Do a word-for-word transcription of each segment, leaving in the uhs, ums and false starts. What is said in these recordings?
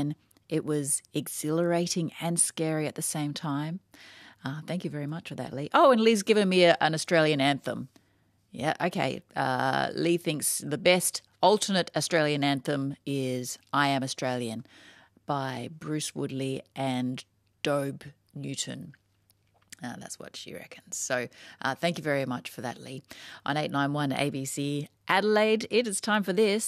when it was exhilarating and scary at the same time. Uh, thank you very much for that, Lee. Oh, and Lee's given me a, an Australian anthem. Yeah, okay. Uh, Lee thinks the best alternate Australian anthem is I Am Australian by Bruce Woodley and Dobe Newton. Uh, that's what she reckons. So uh, thank you very much for that, Lee. On eight nine one A B C Adelaide, it is time for this.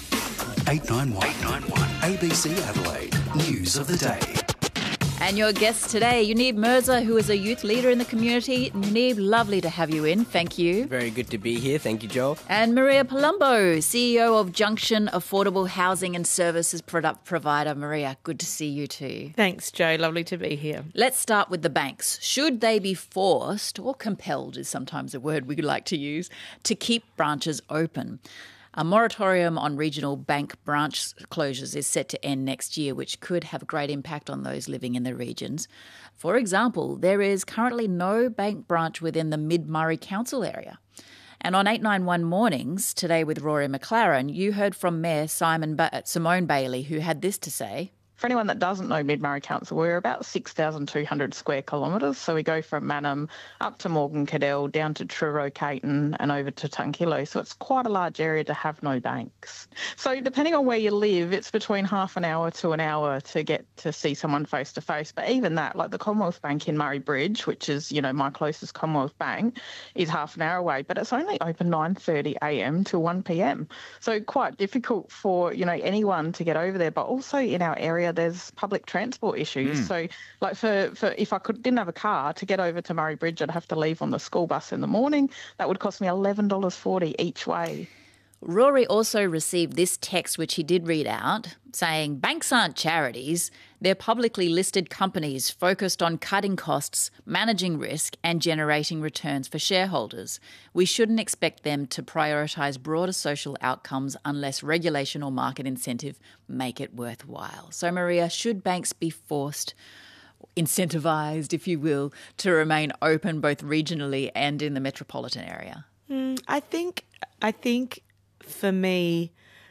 eight nine one, eight nine one A B C Adelaide, News of the Day. And your guest today, Yunib Mirza, who is a youth leader in the community. Yunib, lovely to have you in. Thank you. Very good to be here. Thank you, Joel. And Maria Palumbo, C E O of Junction Affordable Housing and Services Product Provider. Maria, good to see you too. Thanks, Joe. Lovely to be here. Let's start with the banks. Should they be forced, or compelled is sometimes a word we like to use, to keep branches open? A moratorium on regional bank branch closures is set to end next year, which could have a great impact on those living in the regions. For example, there is currently no bank branch within the Mid-Murray Council area. And on eight nine one Mornings, today with Rory McLaren, you heard from Mayor Simon ba- Simone Bailey, who had this to say. For anyone that doesn't know Mid-Murray Council, we're about six thousand two hundred square kilometres. So we go from Mannum up to Morgan Cadell, down to Truro, Caton and over to Tunkillo. So it's quite a large area to have no banks. So depending on where you live, it's between half an hour to an hour to get to see someone face to face. But even that, like the Commonwealth Bank in Murray Bridge, which is, you know, my closest Commonwealth Bank, is half an hour away. But it's only open nine thirty a m to one p m. So quite difficult for, you know, anyone to get over there. But also in our area, there's public transport issues. Mm. So like for, for if I could didn't have a car to get over to Murray Bridge, I'd have to leave on the school bus in the morning. That would cost me eleven dollars forty each way. Rory also received this text, which he did read out, saying, banks aren't charities. They're publicly listed companies focused on cutting costs, managing risk and generating returns for shareholders. We shouldn't expect them to prioritise broader social outcomes unless regulation or market incentive make it worthwhile. So, Maria, should banks be forced, incentivised, if you will, to remain open both regionally and in the metropolitan area? Mm, I think, I think... For me,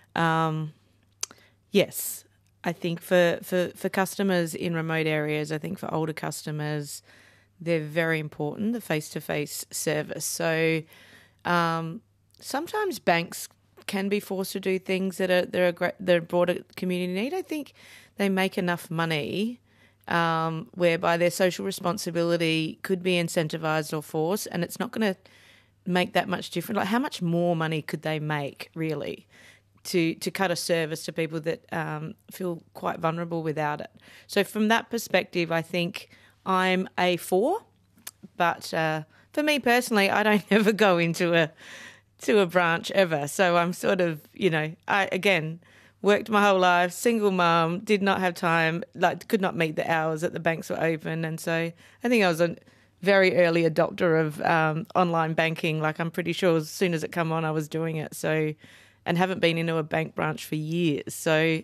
um, yes. I think for, for, for customers in remote areas, I think for older customers, they're very important, the face-to-face service. So um, sometimes banks can be forced to do things that are, that are, great, that are broader community need. I think they make enough money um, whereby their social responsibility could be incentivised or forced, and it's not going to make that much different. Like, how much more money could they make, really, to to cut a service to people that um, feel quite vulnerable without it? So from that perspective, I think I'm a for, but uh, for me personally, I don't ever go into a to a branch ever. So I'm sort of, you know, I again worked my whole life, single mum, did not have time, like could not meet the hours that the banks were open, and so I think I was a very early adopter of um, online banking. Like, I'm pretty sure as soon as it come on, I was doing it. So, and haven't been into a bank branch for years. So,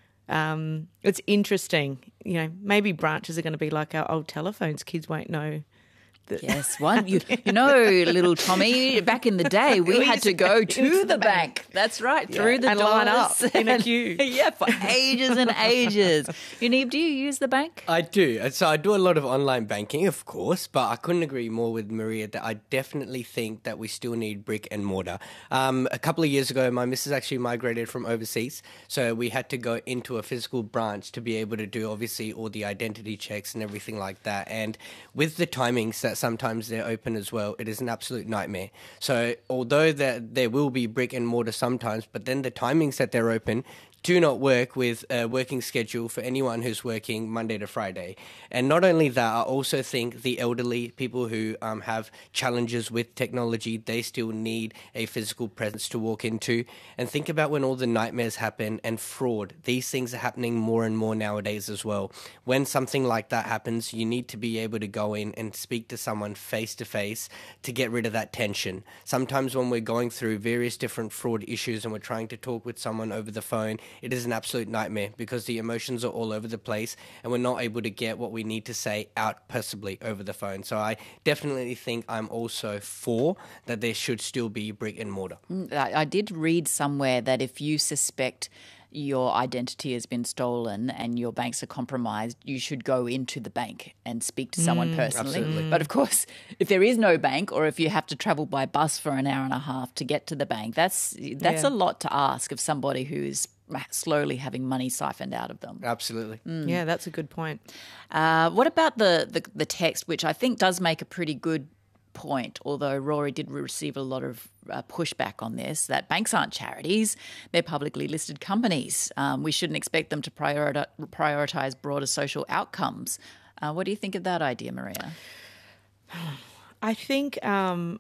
um, it's interesting. You know, maybe branches are going to be like our old telephones. Kids won't know. That yes, one. You, you know, little Tommy, back in the day, we, we had to go to the bank. bank. That's right, yeah. through the and doors. line up in a queue. Yeah, for ages and ages. Yunib, do you use the bank? I do. So I do a lot of online banking, of course, but I couldn't agree more with Maria that I definitely think that we still need brick and mortar. Um, a couple of years ago, my missus actually migrated from overseas, so we had to go into a physical branch to be able to do, obviously, all the identity checks and everything like that. And with the timings that sometimes they're open as well, it is an absolute nightmare. So although that there will be brick and mortar sometimes, but then the timings that they're open do not work with a working schedule for anyone who's working Monday to Friday. And not only that, I also think the elderly, people who um, have challenges with technology, they still need a physical presence to walk into. And think about when all the nightmares happen and fraud. These things are happening more and more nowadays as well. When something like that happens, you need to be able to go in and speak to someone face to face to get rid of that tension. Sometimes when we're going through various different fraud issues and we're trying to talk with someone over the phone, it is an absolute nightmare because the emotions are all over the place and we're not able to get what we need to say out possibly over the phone. So I definitely think I'm also for that there should still be brick and mortar. I, I did read somewhere that if you suspect your identity has been stolen and your banks are compromised, you should go into the bank and speak to someone personally. absolutely. But of course, if there is no bank or if you have to travel by bus for an hour and a half to get to the bank, that's that's Yeah. a lot to ask of somebody who is slowly having money siphoned out of them. Absolutely. Yeah, that's a good point. Uh, what about the, the the text, which I think does make a pretty good point, although Rory did receive a lot of uh, pushback on this, that banks aren't charities, they're publicly listed companies. Um, we shouldn't expect them to prioritize, prioritize broader social outcomes. Uh, what do you think of that idea, Maria? I think um,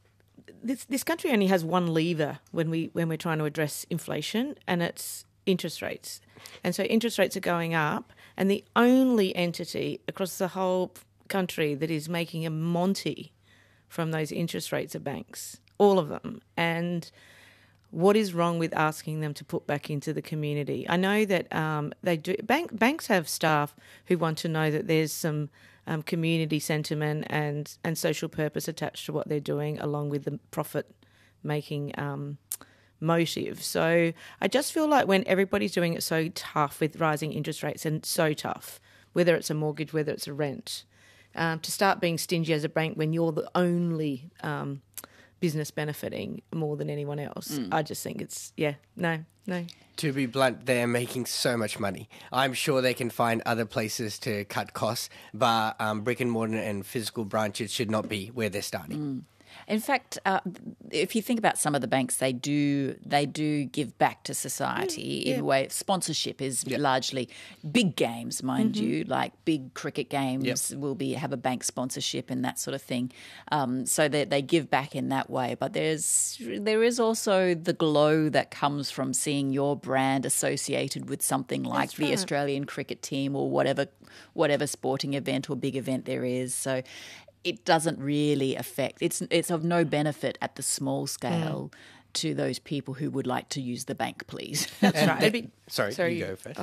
this this country only has one lever when we when we're trying to address inflation, and it's interest rates. And so interest rates are going up, and the only entity across the whole country that is making a Monty from those interest rates are banks, all of them. And what is wrong with asking them to put back into the community? I know that um, they do. Bank, banks have staff who want to know that there's some um, community sentiment and, and social purpose attached to what they're doing, along with the profit-making um, motive. So I just feel like when everybody's doing it so tough with rising interest rates, and so tough, whether it's a mortgage, whether it's a rent, um, to start being stingy as a bank when you're the only um, business benefiting more than anyone else, Mm. I just think it's, yeah, no, no. To be blunt, they're making so much money. I'm sure they can find other places to cut costs, but um, brick and mortar and physical branches should not be where they're starting. In fact, uh, if you think about some of the banks, they do they do give back to society in a way. Sponsorship is largely big games, mind you, like big cricket games will be have a bank sponsorship and that sort of thing. Um, so they they give back in that way. But there's there is also the glow that comes from seeing your brand associated with something like That's the right. Australian cricket team or whatever whatever sporting event or big event there is. So it doesn't really affect, it's it's of no benefit at the small scale to those people who would like to use the bank, please. That's And right. they- It'd be- sorry, sorry, you you- go first.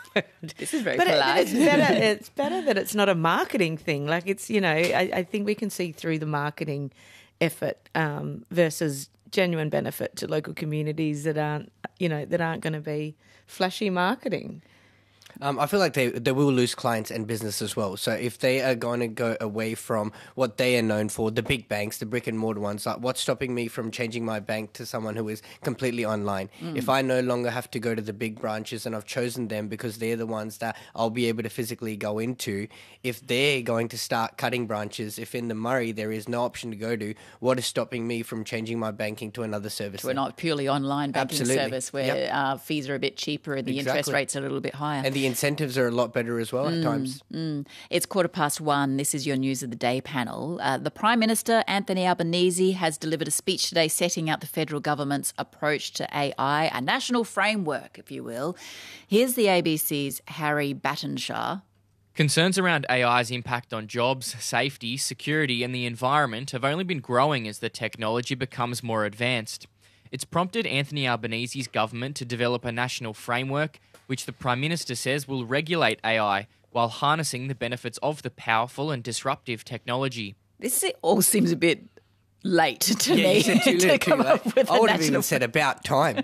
This is very But, it, but polite. it's better. It's better that it's not a marketing thing. Like it's, you know, I, I think we can see through the marketing effort um, versus genuine benefit to local communities that aren't, you know, that aren't going to be flashy marketing. Um, I feel like they they will lose clients and business as well. So if they are going to go away from what they are known for, the big banks, the brick and mortar ones, like what's stopping me from changing my bank to someone who is completely online? If I no longer have to go to the big branches and I've chosen them because they're the ones that I'll be able to physically go into, if they're going to start cutting branches, if in the Murray there is no option to go to, what is stopping me from changing my banking to another service? We're then? not purely online banking Absolutely. service where Yep. uh, fees are a bit cheaper and the interest Exactly. rates are a little bit higher. And the incentives are a lot better as well at times. It's quarter past one. This is your News of the Day panel. Uh, the Prime Minister, Anthony Albanese, has delivered a speech today setting out the federal government's approach to A I, a national framework, if you will. Here's the A B C's Harry Battenshaw. Concerns around A I's impact on jobs, safety, security and the environment have only been growing as the technology becomes more advanced. It's prompted Anthony Albanese's government to develop a national framework which the Prime Minister says will regulate A I while harnessing the benefits of the powerful and disruptive technology. This all seems a bit late to Yeah, me you said too to little, too come late. up with I a would have national even said about time.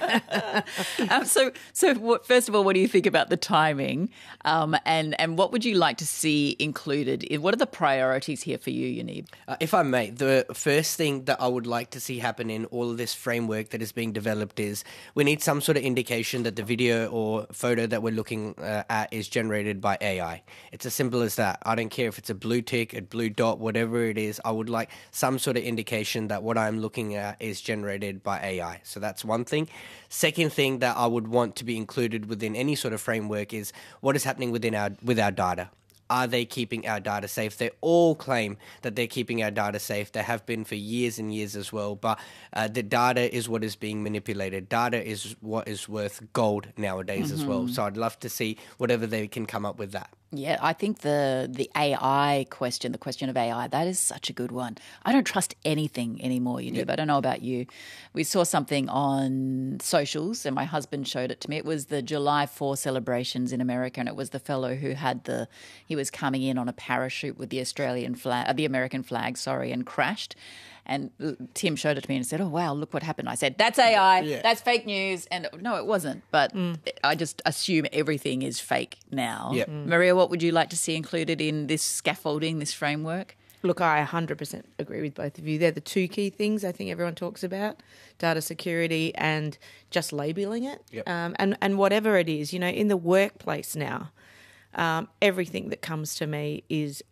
Um, so, so what, first of all, what do you think about the timing? Um, and and what would you like to see included? In, what are the priorities here for you, Yaniv? Uh, if I may, the first thing that I would like to see happen in all of this framework that is being developed is we need some sort of indication that the video or photo that we're looking uh, at is generated by A I. It's as simple as that. I don't care if it's a blue tick, a blue dot, whatever it is. I would like some sort of indication that what I'm looking at is generated by A I. So that's one thing. Second thing that I would want to be included within any sort of framework is what is happening within our with our data. Are they keeping our data safe? They all claim that they're keeping our data safe. They have been for years and years as well. But uh, the data is what is being manipulated. Data is what is worth gold nowadays as well. So I'd love to see whatever they can come up with that. Yeah, I think the the A I question, the question of A I, that is such a good one. I don't trust anything anymore, you know, but I don't know about you. We saw something on socials and my husband showed it to me. It was the July fourth celebrations in America, and it was the fellow who had the, he was coming in on a parachute with the Australian flag, uh, the American flag, sorry, and crashed. And Tim showed it to me and said, oh, wow, look what happened. I said, that's A I, Yeah. that's fake news. And no, it wasn't. But I just assume everything is fake now. Yeah. Maria, what would you like to see included in this scaffolding, this framework? Look, I one hundred percent agree with both of you. They're the two key things I think everyone talks about, data security and just labelling it. Yep. Um, and, and whatever it is, you know, in the workplace now, um, everything that comes to me is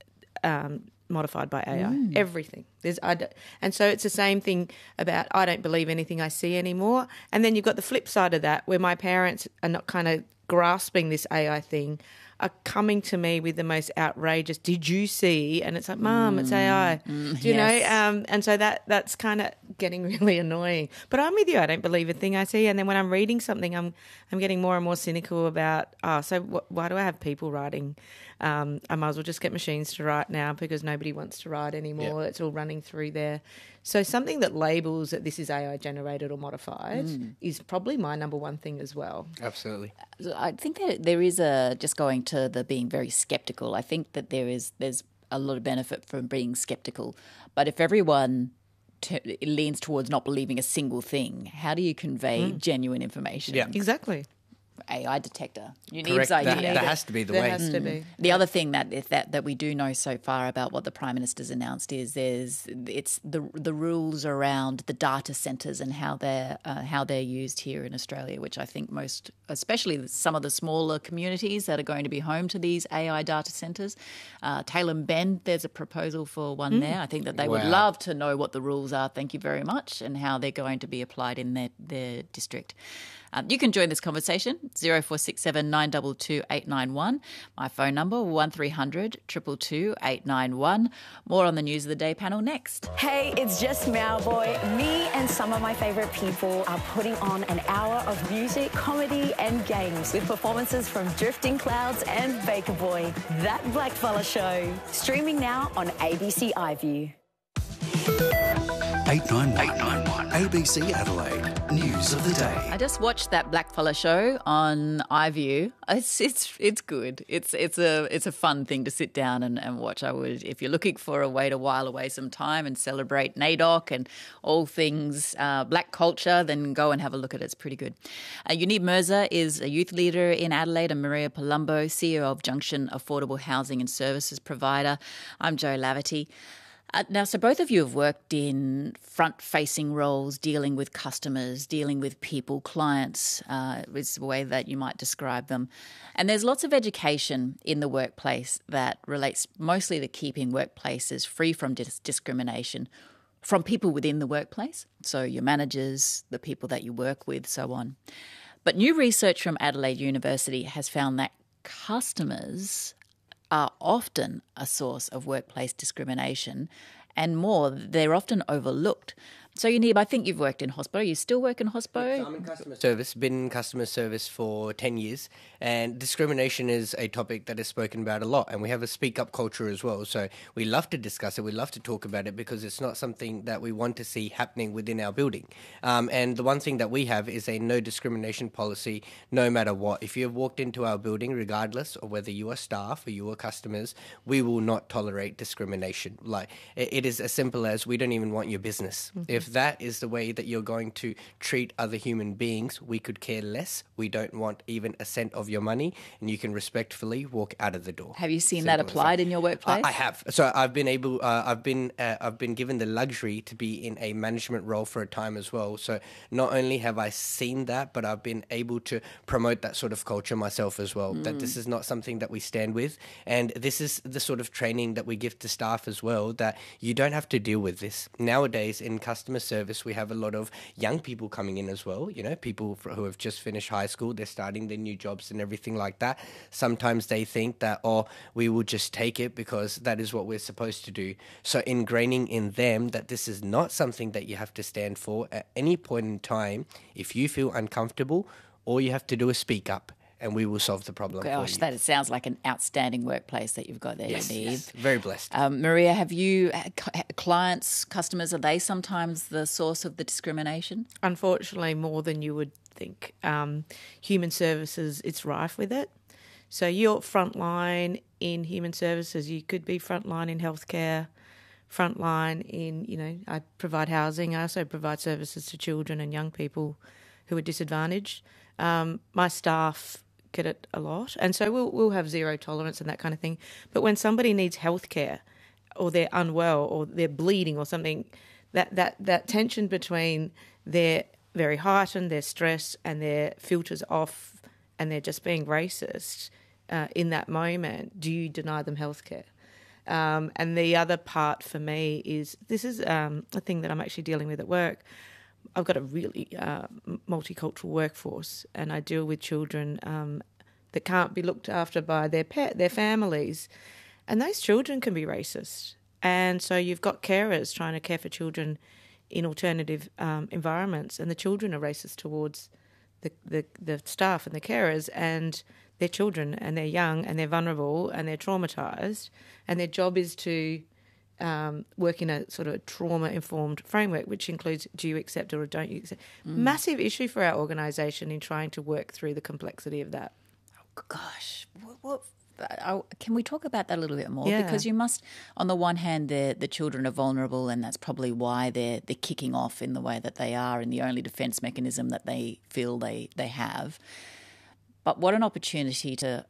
um, modified by A I. Mm. Everything. There's, I d- and so it's the same thing about I don't believe anything I see anymore. And then you've got the flip side of that where my parents are not kind of grasping this A I thing, are coming to me with the most outrageous, did you see? And it's like, Mum, mm. it's A I. Mm, Do you yes. know? Um, and so that that's kind of getting really annoying. But I'm with you. I don't believe a thing I see. And then when I'm reading something, I'm I'm getting more and more cynical about, oh, so wh- why do I have people writing? Um, I might as well just get machines to write now because nobody wants to write anymore. Yep. It's all running through there. So something that labels that this is A I generated or modified mm. is probably my number one thing as well. Absolutely. I think that there is a, just going to the being very sceptical, I think that there is there's a lot of benefit from being sceptical. But if everyone t- leans towards not believing a single thing, how do you convey mm. genuine information? Yeah, exactly. A I detector. You need Correct. so That, you that need has to be the there way. has to be. Mm. The other thing that if that that we do know so far about what the Prime Minister's announced is there's it's the the rules around the data centres and how they're uh, how they're used here in Australia, which I think most, especially some of the smaller communities that are going to be home to these A I data centres. Uh, Tailem Bend, there's a proposal for one mm. there. I think that they wow. would love to know what the rules are. Thank you very much, and how they're going to be applied in their their district. Um, you can join this conversation, zero four six seven nine two two eight nine one. My phone number, one three hundred two two two eight nine one. More on the News of the Day panel next. Hey, it's just Mowboy. Me and some of my favourite people are putting on an hour of music, comedy and games with performances from Drifting Clouds and Baker Boy. That Blackfella Show. Streaming now on A B C iView. eight nine one A B C Adelaide News of the Day. I just watched that Blackfella show on iView. It's it's it's good. It's it's a it's a fun thing to sit down and, and watch. I would, if you're looking for a way to while away some time and celebrate NAIDOC and all things uh, black culture, then go and have a look at it. It's pretty good. Uh, Unib Mirza is a youth leader in Adelaide, and Maria Palumbo, C E O of Junction Affordable Housing and Services Provider. I'm Jo Laverty. Uh, now, so both of you have worked in front-facing roles, dealing with customers, dealing with people, clients, uh, is the way that you might describe them. And there's lots of education in the workplace that relates mostly to keeping workplaces free from dis- discrimination from people within the workplace, so your managers, the people that you work with, so on. But new research from Adelaide University has found that customers are often a source of workplace discrimination, and more, they're often overlooked. So, Unib, I think you've worked in hospo. You still work in hospo? So I'm in customer service, been in customer service for ten years, and discrimination is a topic that is spoken about a lot, and we have a speak up culture as well. So we love to discuss it, we love to talk about it, because it's not something that we want to see happening within our building. Um, and the one thing that we have is a no discrimination policy, no matter what. If you have walked into our building, regardless of whether you are staff or you are customers, we will not tolerate discrimination. Like, it, it is as simple as, we don't even want your business. Mm-hmm. If that is the way that you're going to treat other human beings, we could care less. We don't want even a cent of your money, and you can respectfully walk out of the door. Have you seen Simple that applied that. in your workplace? I, I have. So I've been able. Uh, I've been. Uh, I've been given the luxury to be in a management role for a time as well. So not only have I seen that, but I've been able to promote that sort of culture myself as well. Mm. That this is not something that we stand with, and this is the sort of training that we give to staff as well. That you don't have to deal with this nowadays in customer service. We have a lot of young people coming in as well, you know, people who have just finished high school, they're starting their new jobs and everything like that. Sometimes they think that, oh, we will just take it because that is what we're supposed to do. So ingraining in them that this is not something that you have to stand for at any point in time. If you feel uncomfortable, all you have to do is speak up. and we will solve the problem Gosh, for you. that sounds like an outstanding workplace that you've got there, yes, Yaniv. yes, very blessed. Um, Maria, have you clients, customers? Are they sometimes the source of the discrimination? Unfortunately, more than you would think. Um, human services, it's rife with it. So you're frontline in human services. You could be frontline in healthcare, frontline in, you know, I provide housing. I also provide services to children and young people who are disadvantaged. Um, my staff get it a lot, and so we'll we'll have zero tolerance and that kind of thing. But when somebody needs healthcare, or they're unwell, or they're bleeding, or something, that that that tension between their very heightened, their stress, and their filters off, and they're just being racist uh, in that moment. Do you deny them healthcare? Um, and the other part for me is this is um, a thing that I'm actually dealing with at work. I've got a really uh, multicultural workforce, and I deal with children um, that can't be looked after by their pet, their families, and those children can be racist. And so you've got carers trying to care for children in alternative um, environments, and the children are racist towards the, the the staff and the carers, and they're children, and they're young, and they're vulnerable, and they're traumatised, and their job is to Um, work in a sort of trauma-informed framework, which includes do you accept it or don't you accept. Mm. Massive issue for our organisation in trying to work through the complexity of that. Oh, gosh, what, what, uh, can we talk about that a little bit more? Yeah. Because you must, on the one hand, the the children are vulnerable, and that's probably why they're they're kicking off in the way that they are, and the only defence mechanism that they feel they they have. But what an opportunity to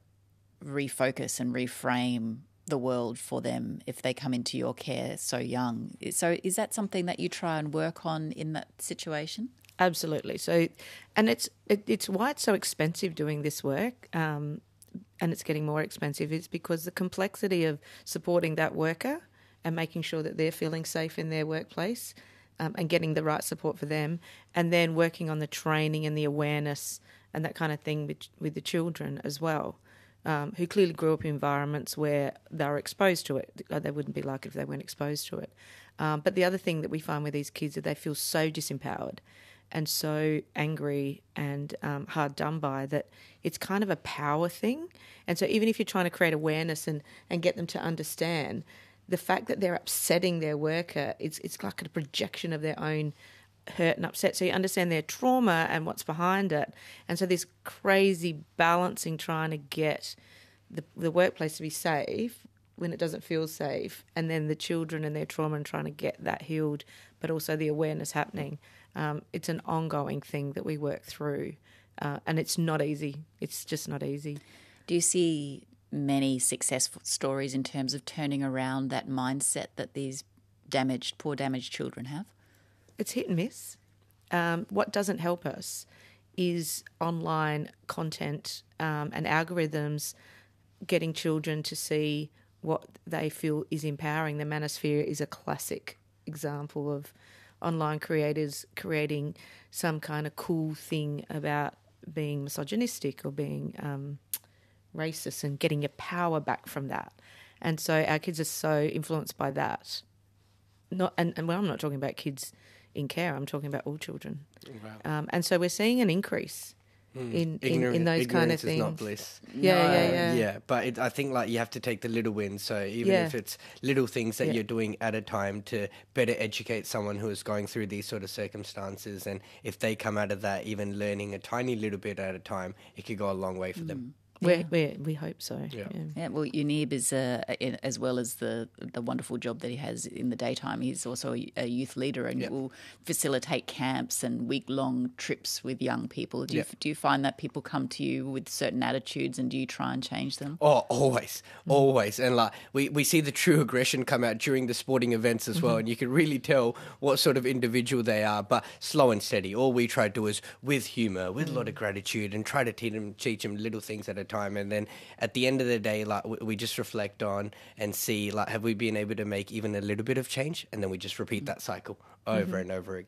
refocus and reframe the world for them if they come into your care so young. So is that something that you try and work on in that situation? Absolutely. So, and it's it, it's why it's so expensive doing this work, um, and it's getting more expensive, is because the complexity of supporting that worker and making sure that they're feeling safe in their workplace um, and getting the right support for them, and then working on the training and the awareness and that kind of thing with, with the children as well. Um, who clearly grew up in environments where they were exposed to it. They wouldn't be like it if they weren't exposed to it. Um, but the other thing that we find with these kids is they feel so disempowered and so angry and um, hard done by that it's kind of a power thing. And so even if you're trying to create awareness and, and get them to understand, the fact that they're upsetting their worker, it's it's like a projection of their own hurt and upset. So you understand their trauma and what's behind it. And so this crazy balancing, trying to get the, the workplace to be safe when it doesn't feel safe, and then the children and their trauma and trying to get that healed, but also the awareness happening. Um, it's an ongoing thing that we work through, uh, and it's not easy. It's just not easy. Do you see many successful stories in terms of turning around that mindset that these damaged, poor damaged children have? It's hit and miss. Um, what doesn't help us is online content um, and algorithms getting children to see what they feel is empowering. The Manosphere is a classic example of online creators creating some kind of cool thing about being misogynistic or being um, racist and getting your power back from that. And so our kids are so influenced by that. Not, and, and well, I'm not talking about kids in care, I'm talking about all children. Wow. Um, and so we're seeing an increase mm. in, in, in those kind of things. Ignorance is not bliss. Yeah, no. yeah, yeah. Yeah, but it, I think like you have to take the little wins. So even Yeah. if it's little things that Yeah. you're doing at a time to better educate someone who is going through these sort of circumstances, and if they come out of that even learning a tiny little bit at a time, it could go a long way for mm. them. We we we hope so. Yeah. yeah. Yeah, well, Yaniv is, uh, in, as well as the the wonderful job that he has in the daytime, he's also a, a youth leader and Yep. will facilitate camps and week-long trips with young people. Do, Yep. you, do you find that people come to you with certain attitudes, and do you try and change them? Oh, always, always. And like we, we see the true aggression come out during the sporting events as well, and you can really tell what sort of individual they are, but slow and steady. All we try to do is with humour, with a lot of gratitude, and try to teach them, teach them little things at a time. And then at the end of the day, like we, we just reflect on and see, like, have we been able to make even a little bit of change? And then we just repeat that cycle over and over again.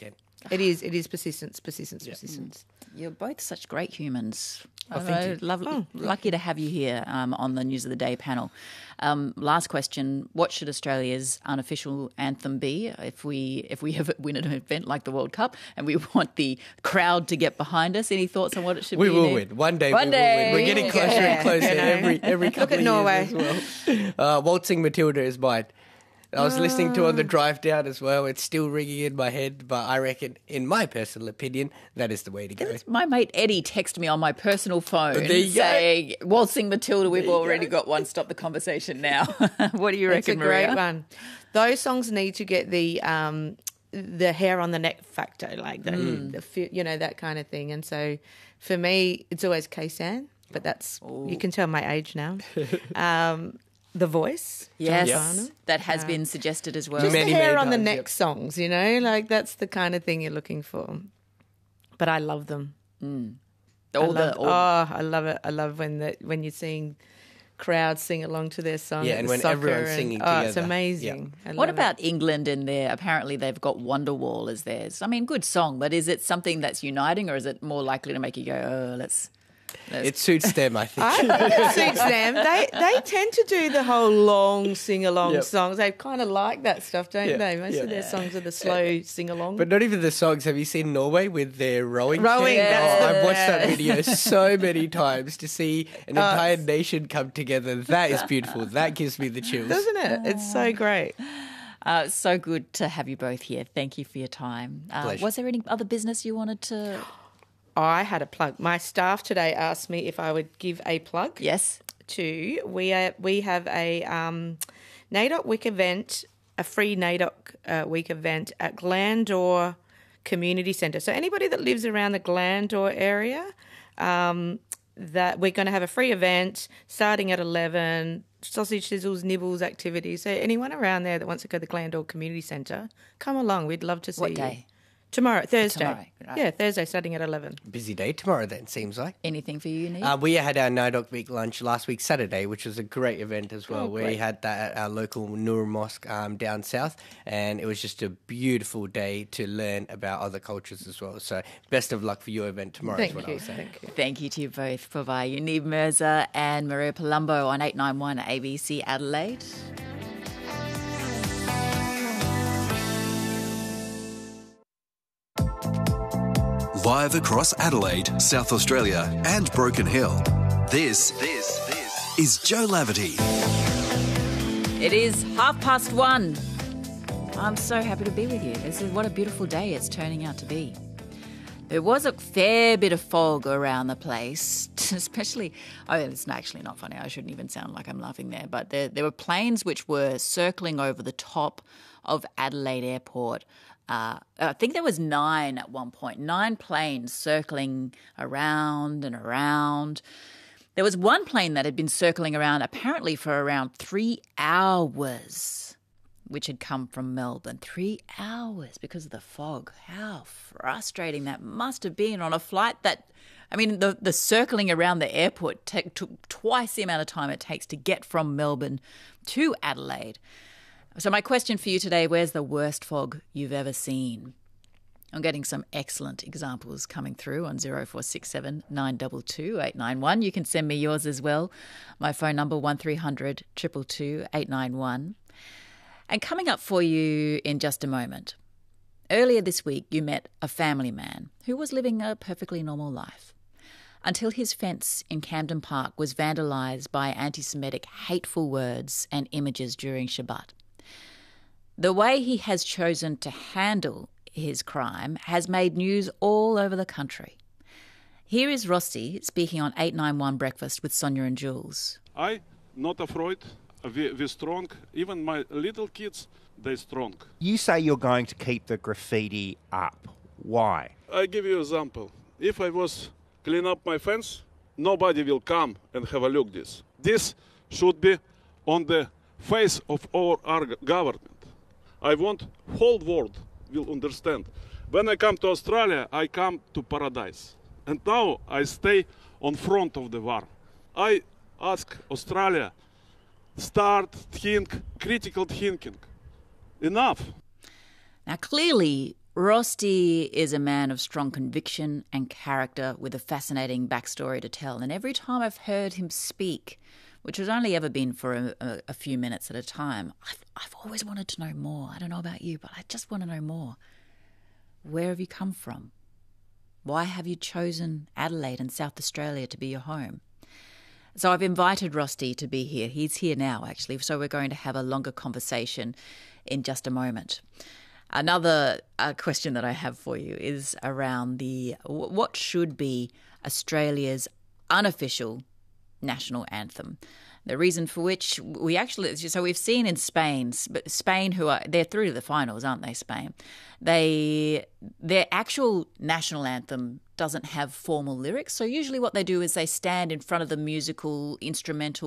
It is. It is persistence, persistence, Yeah. persistence. You're both such great humans. Oh, I thank know, you. Lovely, Oh. lucky to have you here um, on the News of the Day panel. Um, last question: what should Australia's unofficial anthem be if we if we have win an event like the World Cup and we want the crowd to get behind us? Any thoughts on what it should We be? will Neve? win. One day One we day. will win. We're getting closer Yeah. and closer You know. every every couple at of Norway. years as well. Uh, Waltzing Matilda is mine. I was listening to it on the drive down as well. It's still ringing in my head, but I reckon, in my personal opinion, that is the way to go. My mate Eddie texted me on my personal phone There you go. saying, Waltzing Matilda, we've There you already go. got one. Stop the conversation now. What do you It's a reckon, great Maria? one. Those songs need to get the um, the hair on the neck factor, like the, Mm. the fe- you know, that kind of thing. And so, for me, it's always Kaysan, but that's you can tell my age now. Um, the Voice, Yes, John Farnham. that has been suggested as well. Just Many, the hair many on the times, neck yep. songs, you know, like that's the kind of thing you're looking for. But I love them. I All love, the, all, oh, I love it. I love when the when you're seeing crowds sing along to their song. Yeah, at and the when soccer everyone's and- singing oh, it's together. amazing. I What love it. about England in there? Apparently they've got Wonderwall as theirs. I mean, good song, but is it something that's uniting or is it more likely to make you go, oh, let's... let's It suits them, I think. I think it suits them. They they tend to do the whole long sing along Yep. songs. They kind of like that stuff, don't Yeah, they? Most yeah. of their songs are the slow sing along. But not even the songs. Have you seen Norway with their rowing? Rowing, team? that's Oh, the I've watched that best. video so many times to see an entire nation come together. That is beautiful. That gives me the chills. Doesn't it? It's so great. Uh, it's so good to have you both here. Thank you for your time. Uh, Pleasure. was there any other business you wanted to... I had a plug. My staff today asked me if I would give a plug. Yes? To we are, we have a um, NAIDOC Week event, a free NAIDOC uh, Week event at Glandore Community Centre. So anybody that lives around the Glandore area, um, that we're going to have a free event starting at eleven. Sausage sizzles, nibbles, activities. So anyone around there that wants to go to the Glandore Community Centre, come along. We'd love to see What you. day? Tomorrow, Thursday. Tomorrow, right. Yeah, Thursday starting at eleven. Busy day tomorrow then, seems like. Anything for you, Neve? Uh, we had our NAIDOC Week lunch last week, Saturday, which was a great event as well. Oh, we great. had that at our local Noor Mosque um, down south, and it was just a beautiful day to learn about other cultures as well. So, best of luck for your event tomorrow. Thank is what you. I'll say. Thank you. Thank you to you both for via you, Neve Mirza and Maria Palumbo on eight nine one A B C Adelaide. Live across Adelaide, South Australia, and Broken Hill. This, this, this is Joe Laverty. It is half past one. I'm so happy to be with you. This is what a beautiful day it's turning out to be. There was a fair bit of fog around the place, especially, oh, it's actually not funny. I shouldn't even sound like I'm laughing there, but there, there were planes which were circling over the top of Adelaide Airport. Uh, I think there was nine at one point, nine planes circling around and around. There was one plane that had been circling around apparently for around three hours, which had come from Melbourne. Three hours because of the fog. How frustrating that must have been on a flight that, I mean, the, the circling around the airport t- took twice the amount of time it takes to get from Melbourne to Adelaide. So my question for you today, where's the worst fog you've ever seen? I'm getting some excellent examples coming through on zero four six seven nine two two eight nine one. You can send me yours as well. My phone number one three hundred two two two eight nine one. And coming up for you in just a moment. Earlier this week, you met a family man who was living a perfectly normal life until his fence in Camden Park was vandalised by anti-Semitic hateful words and images during Shabbat. The way he has chosen to handle his crime has made news all over the country. Here is Rossi speaking on eight nine one Breakfast with Sonia and Jules. I not afraid. We we strong. Even my little kids, they strong. You say you're going to keep the graffiti up. Why? I give you example. If I was clean up my fence, nobody will come and have a look this. This should be on the face of our, our government. I want whole world will understand. When I come to Australia, I come to paradise. And now I stay on front of the war. I ask Australia, start think, critical thinking. Enough. Now, clearly, Rosti is a man of strong conviction and character with a fascinating backstory to tell. And every time I've heard him speak, which has only ever been for a, a, a few minutes at a time, I've, I've always wanted to know more. I don't know about you, but I just want to know more. Where have you come from? Why have you chosen Adelaide and South Australia to be your home? So I've invited Rosti to be here. He's here now, actually, so we're going to have a longer conversation in just a moment. Another uh, question that I have for you is around the what should be Australia's unofficial national anthem. The reason for which we actually, so we've seen in Spain, Spain who are, they're through to the finals, aren't they, Spain? They, their actual national anthem doesn't have formal lyrics. So usually what they do is they stand in front of the musical instrumental